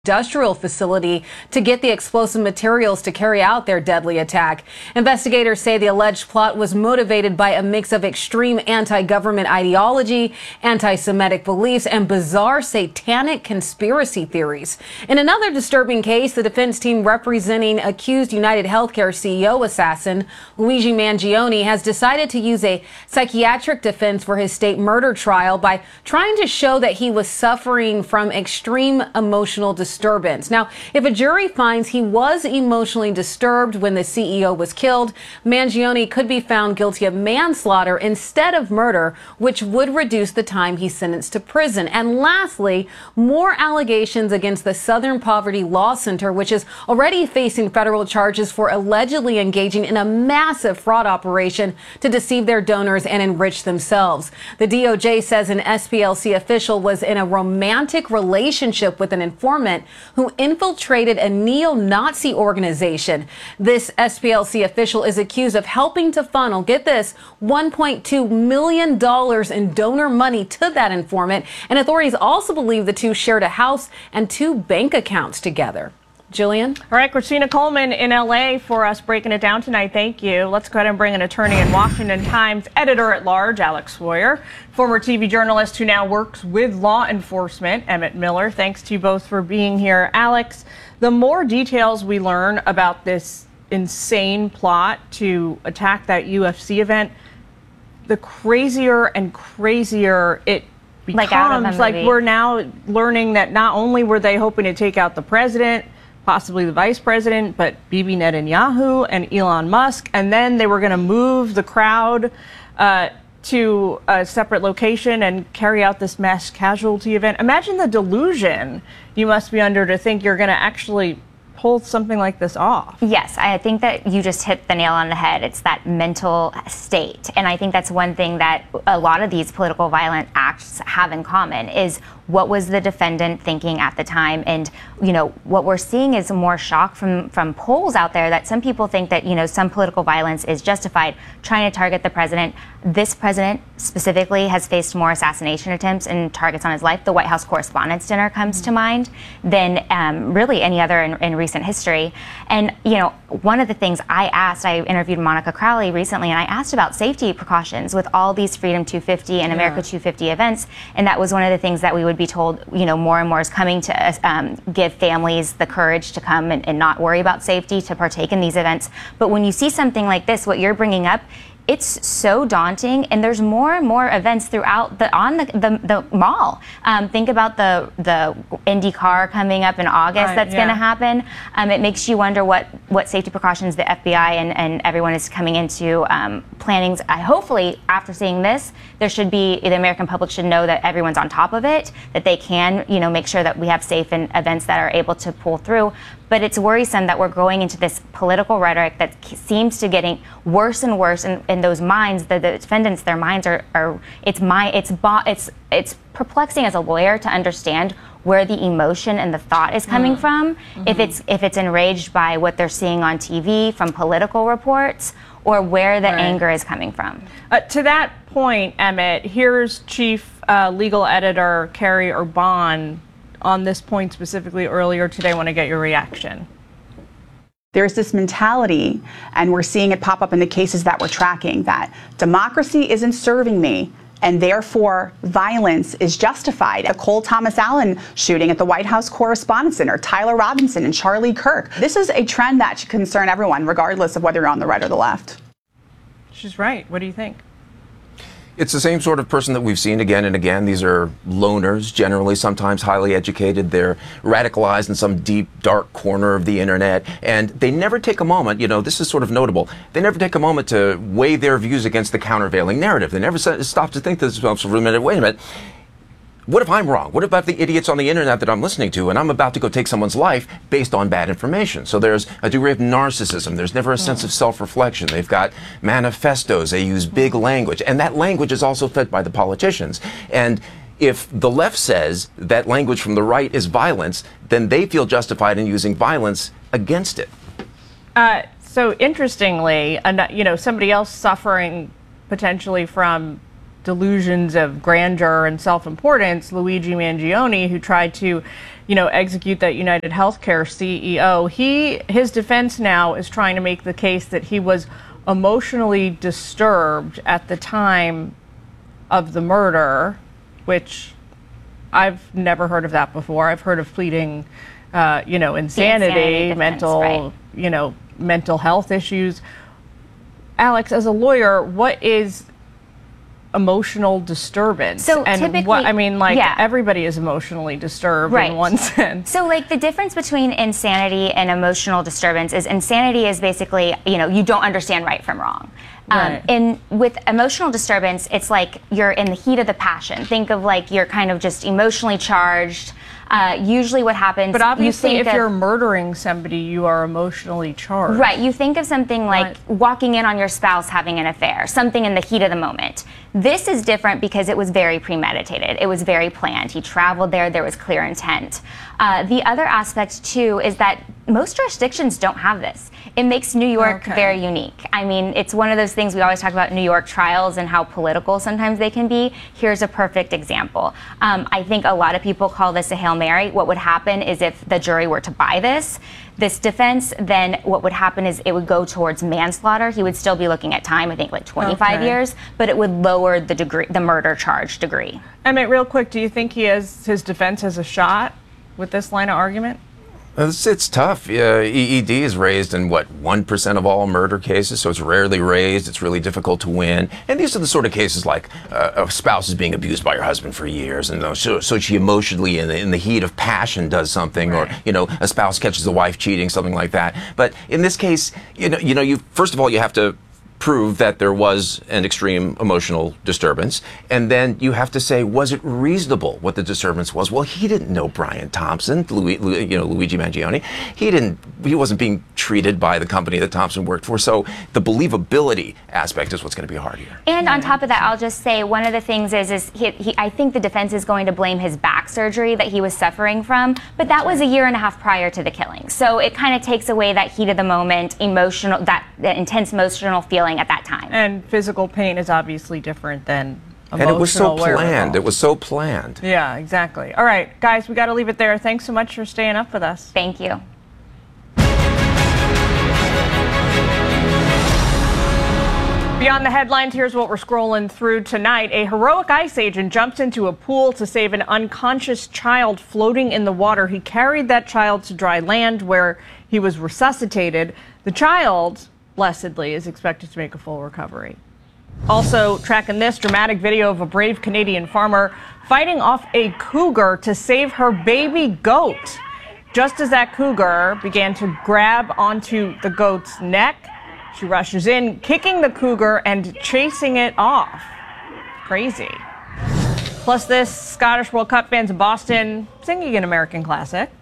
Industrial facility to get the explosive materials to carry out their deadly attack. Investigators say the alleged plot was motivated by a mix of extreme anti-government ideology, anti-Semitic beliefs, and bizarre satanic conspiracy theories. In another disturbing case, the defense team representing accused United Healthcare CEO assassin Luigi Mangione has decided to use a psychiatric defense for his state murder trial by trying to show that he was suffering from extreme emotional disturbance. Now, if a jury finds he was emotionally disturbed when the CEO was killed, Mangione could be found guilty of manslaughter instead of murder, which would reduce the time he's sentenced to prison. And lastly, more allegations against the Southern Poverty Law Center, which is already facing federal charges for allegedly engaging in a massive fraud operation to deceive their donors and enrich themselves. The DOJ says an SPLC official was in a romantic relationship with an informant who infiltrated a neo-Nazi organization. This SPLC official is accused of helping to funnel, get this, $1.2 million in donor money to that informant, and authorities also believe the two shared a house and 2 bank accounts together. Jillian? All right, Christina Coleman in L.A. for us breaking it down tonight. Thank you. Let's go ahead and bring an attorney and Washington Times editor-at-large, Alex Sawyer, former TV journalist who now works with law enforcement, Emmett Miller. Thanks to you both for being here. Alex, the more details we learn about this insane plot to attack that UFC event, the crazier and crazier it becomes. Like we're now learning that not only were they hoping to take out the president, possibly the vice president, but Bibi Netanyahu and Elon Musk. And then they were going to move the crowd to a separate location and carry out this mass casualty event. Imagine the delusion you must be under to think you're going to actually pull something like this off. Yes, I think that you just hit the nail on the head. It's that mental state. And I think that's one thing that a lot of these political violent acts have in common is what was the defendant thinking at the time? And, you know, what we're seeing is more shock from polls out there that some people think that, you know, some political violence is justified trying to target the president. This president specifically has faced more assassination attempts and targets on his life. The White House Correspondents' Dinner comes to mind than really any other in recent history. And, you know, one of the things I interviewed Monica Crowley recently, and I asked about safety precautions with all these Freedom 250 and America 250 events. And that was one of the things that we would be told, you know, more and more is coming to give families the courage to come and not worry about safety, to partake in these events. But when you see something like this, what you're bringing up, it's so daunting, and there's more and more events throughout the mall. Think about the IndyCar coming up in August that's going to happen. It makes you wonder what safety precautions the FBI and everyone is coming into planning. Hopefully, after seeing this, the American public should know that everyone's on top of it, that they can, you know, make sure that we have safe events that are able to pull through. But it's worrisome that we're going into this political rhetoric that seems to getting worse and worse in those minds. The defendants, their minds it's perplexing as a lawyer to understand where the emotion and the thought is coming from. If it's enraged by what they're seeing on TV from political reports, or where the anger is coming from. To that point, Emmett, here's Chief Legal Editor Carrie Urban on this point specifically earlier today. I want to get your reaction. There's this mentality, and we're seeing it pop up in the cases that we're tracking, that democracy isn't serving me, and therefore violence is justified. The Cole Thomas Allen shooting at the White House Correspondents' Dinner, Tyler Robinson and Charlie Kirk. This is a trend that should concern everyone, regardless of whether you're on the right or the left. She's right. What do you think? It's the same sort of person that we've seen again and again. These are loners, generally, sometimes highly educated. They're radicalized in some deep, dark corner of the internet. And they never take a moment, you know, this is sort of notable, they never take a moment to weigh their views against the countervailing narrative. They never stop to think to themselves for a minute, wait a minute, what if I'm wrong? What about the idiots on the internet that I'm listening to, and I'm about to go take someone's life based on bad information? So there's a degree of narcissism. There's never a sense of self-reflection. They've got manifestos. They use big language. And that language is also fed by the politicians. And if the left says that language from the right is violence, then they feel justified in using violence against it. So interestingly, you know, somebody else suffering potentially from delusions of grandeur and self-importance, Luigi Mangione, who tried to, execute that United Healthcare CEO, his defense now is trying to make the case that he was emotionally disturbed at the time of the murder, which I've never heard of that before. I've heard of pleading, insanity defense, mental, right. Mental health issues. Alex, as a lawyer, what is emotional disturbance? So typically, everybody is emotionally disturbed right. in one sense. So the difference between insanity and emotional disturbance is insanity is basically, you don't understand right from wrong. Right. And with emotional disturbance, it's like you're in the heat of the passion. Think of you're kind of just emotionally charged. Usually what happens... But obviously if you're murdering somebody, you are emotionally charged. Right. You think of something like walking in on your spouse having an affair, something in the heat of the moment. This is different because it was very premeditated. It was very planned. He traveled there. There was clear intent. The other aspect, too, is that most jurisdictions don't have this. It makes New York very unique. I mean, it's one of those things we always talk about New York trials and how political sometimes they can be. Here's a perfect example. I think a lot of people call this a Hail Mary. What would happen is if the jury were to buy this defense, then what would happen is it would go towards manslaughter. He would still be looking at time, I think 25 years, but it would lower the murder charge degree. Emmett, real quick, do you think his defense has a shot with this line of argument? It's tough. EED is raised in, 1% of all murder cases, so it's rarely raised. It's really difficult to win. And these are the sort of cases like a spouse is being abused by her husband for years, and so she emotionally, in the heat of passion, does something, right. Or, a spouse catches the wife cheating, something like that. But in this case, you first of all, you have to prove that there was an extreme emotional disturbance, and then you have to say, was it reasonable what the disturbance was? Well, he didn't know Brian Thompson, Luigi Mangione. He wasn't being treated by the company that Thompson worked for. So the believability aspect is what's going to be hard here. And on top of that, I'll just say one of the things is I think the defense is going to blame his back surgery that he was suffering from, but that was a year and a half prior to the killing. So it kind of takes away that heat of the moment, that intense emotional feeling at that time. And physical pain is obviously different than emotional. And it was so planned. Wherewithal. It was so planned. Yeah, exactly. All right, guys, we got to leave it there. Thanks so much for staying up with us. Thank you. Beyond the headlines, here's what we're scrolling through tonight. A heroic ICE agent jumps into a pool to save an unconscious child floating in the water. He carried that child to dry land where he was resuscitated. The child, blessedly, is expected to make a full recovery. Also tracking this dramatic video of a brave Canadian farmer fighting off a cougar to save her baby goat. Just as that cougar began to grab onto the goat's neck, she rushes in, kicking the cougar and chasing it off. Crazy. Plus this, Scottish World Cup fans in Boston singing an American classic.